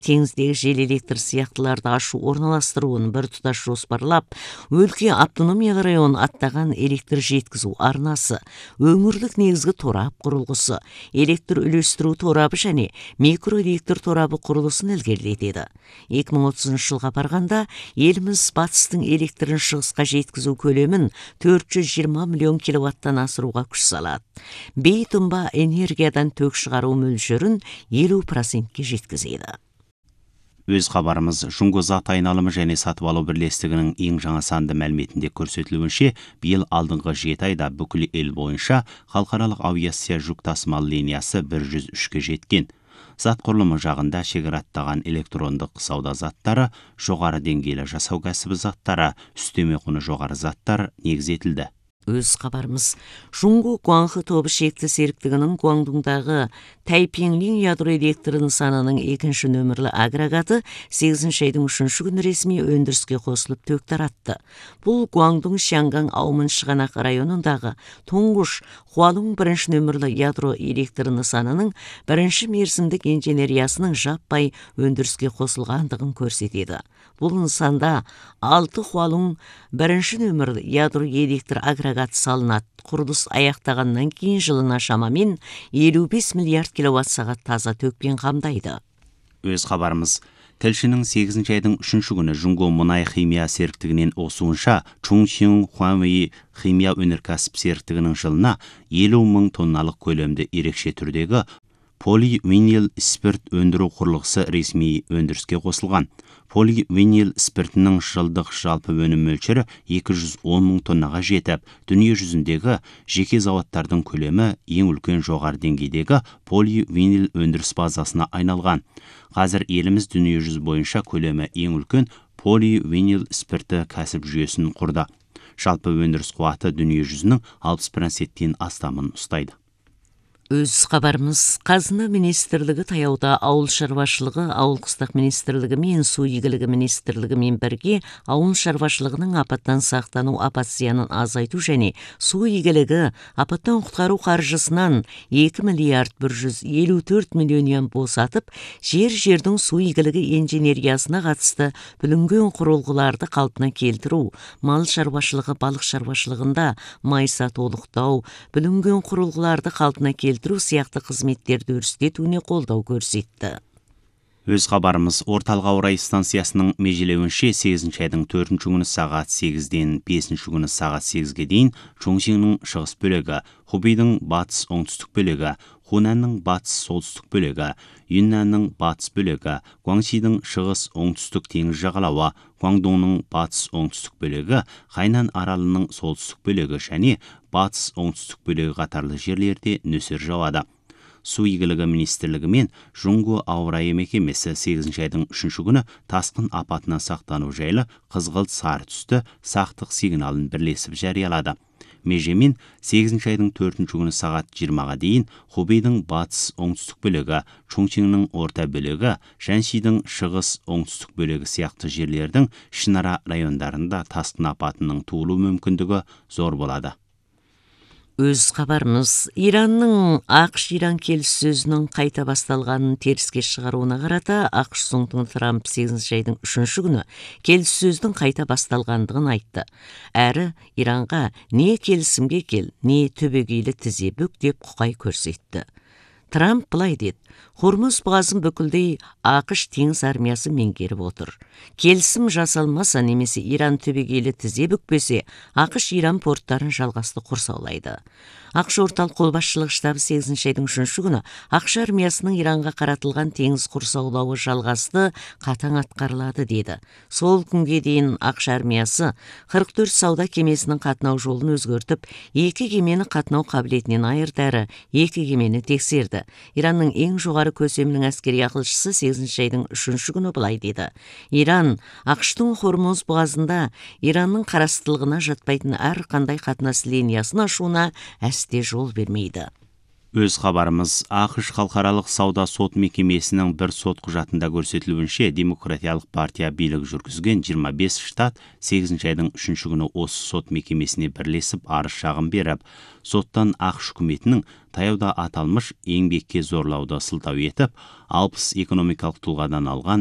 теңіздегі жел электр сияқтыларды ашу орналастыруын бір тұтас жоспарлап, өлке автономиялы район аттаған электр жеткізу арнасы, өңірлік негізгі торап құрылғысы, электр үлестіру торабы және микроэлектр торабы құрылысын ілгерілетеді. 2030 жылға барғанда еліміз батыстың электрін шығысқа жеткізу көлемін 420 миллион киловаттан асыруға күш салады. Бейтұнба энергиядан тök шығару мөлшерін 50%-ке жеткізеді. Өз хабарымыз Жұңго зат айналымы және сатып алу бірлестігінің ең жаңа санды мәліметінде көрсетілуінше, биыл алдыңғы 7 айда бүкіл ел бойынша халықаралық авиация жүк тасымалы линиясы 103-ке жеткен. Зат құрылымы жағында шекараттаған электрондық сауда заттары, жоғары деңгейлі жасау кәсібі заттары, үстеме құны жоғары заттар негізетілді. Өз хабарымыз Жұңго Гуанхы тобы шекті серіктігінің Гуандундағы Тайпинлин ядро электр нысанының 2-ші нөмірлі агрегаты 8-ші айдың 3-ші күні ресми өндіріске қосылып тök таратты. Бұл Гуандун Шанган Аумын шығанақ районындағы тұңғыш Хуалун 1-ші нөмірлі ядро электр нысанының 1-ші мерзімдік инженериясының жаппай өндіріске қосылғандығын көрсетеді. Бұл нысанда 6 Хуалун 1-ші нөмірлі ядро электр агрегат салынады. Құрылыс аяқтағаннан кейін жылына шамамен 55 миллиард киловатт сағат таза төкпен қамдайды. Өз хабарымыз тілшінің 8-ші айдың 3-ші күні Жұңго мұнай химия серіктігінен осуынша Чуншин Хуанвей химия өнеркәсіп серіктігінің жылына 50 мың тонналық көлемді ерекше түрдегі поливинил спирт өндіру құрылғысы ресми өндіріске қосылған. Поливинил спиртінің жылдық жалпы өнім мөлшері 210 мың тоннаға жетіп, дүние жүзіндегі жеке зауыттардың көлемі ең үлкен жоғары деңгейдегі поливинил өндіріс базасына айналған. Қазір еліміз дүние жүзі бойынша көлемі ең үлкен поливинил спирті кәсіп жүйесін құрды. Жалпы өндіріс қуаты дүние жүзінің 60%-тен астамын ұстайды. Өз хабарымыз Қазына министрлігі таяуда ауыл шаруашылығы, ауыл қыстақ министрлігі мен су игілігі министрлігімен бірге ауыл шаруашылығының апаттан сақтану апат зиянын азайту және су игілігі апаттан құтқару қаржысынан 2 миллиард 154 миллион босатып, жердің су игілігі инженериясына қатысты бүлінген құрылғыларды қалпына келтіру, мал шаруашылығы, балық шаруашылығында майса толықтау, бүлінген құрылғыларды қалпына келтіру сияқты қызметтерді өрістетуіне қолдау көрсетті. Өз хабарымыз орталық ауа райы станциясының межелеуінше 8-ші айдың 4-ші күні сағат 8-ден 5-ші күні сағат 8-ге дейін Чоңшинның шығыс бөлігі, Хубейдің батыс оңтүстік бөлігі, Хунанның батыс солтүстік бөлігі, Юннанның батыс бөлігі, Гуаңшидің шығыс оңтүстік теңіз жағалауы, Гуаңдоңның батыс оңтүстік бөлігі, Хайнан аралының солтүстік бөлігі және батыс оңтүстік бөлігі қатарлы жерлерде нөсер жауады. Су игілігі министрлігі мен Жұңго ауа райы мекемесі 8-ші айдың 3-ші күні тасқын апатынан сақтану жайлы қызғылт сары түсті сақтық сигналын бірлесіп жариялады. Межемен 8-ші айдың 4-ші күні сағат 20-ға дейін Хубейдің батыс оңтүстік бөлігі, Чоңшинның орта бөлігі, Шаншидің шығыс оңтүстік бөлігі сияқты жерлердің ішінара райондарында тасқын апатының туылу мүмкіндігі зор болады. Өз хабарымыз Иранның ақш-Иран келіссөзінің қайта басталғанын теріске шығаруына қарата ақш-Соңтың Трамп 8-ші айдың 3-ші күні келіссөздің қайта басталғандығын айтты. Әрі Иранға не келісімге кел, не түбегейлі тізе бүк деп құқай көрсетті. Трамп былай деді: Хормуз бұғазын бүкілдей ақш теңіз армиясы меңгеріп отыр. Келісім жасалмаса немесе Иран түбегейлі тізе бүкпесе, ақш Иран порттарын жалғасты құрсаулайды. ақш орталық қолбасшылық штабы 8-ші айдың 3-ші күні ақш армиясының Иранға қаратылған теңіз құрсаулауы жалғасты қатаң атқарылады деді. Сол күнге дейін ақш армиясы 44 сауда кемесінің қатынау жолын өзгертіп, 2 кемені қатынау қабілетінен айырды әрі 2 кемені тексерді. Иранның ең жоғары көсемінің әскери ақылшысы 8-ші айдың 3-ші күні былай деді: Иран ақштың Хормуз бұғазында Иранның қарастылығына жатпайтын әр қандай қатынас линиясын ашуына әсте жол бермейді. Өз хабарымыз ақш халықаралық сауда сот мекемесінің бір сот құжатында көрсетілуінше, Демократиялық партия билік жүргізген 25 штат 8 айдың 3 күні осы сот мекемесіне бірлесіп арыз шағым беріп, соттан ақш үкіметінің таяуда аталмыш еңбекке зорлауды сылтау етіп, 60 экономикалық тұлғадан алған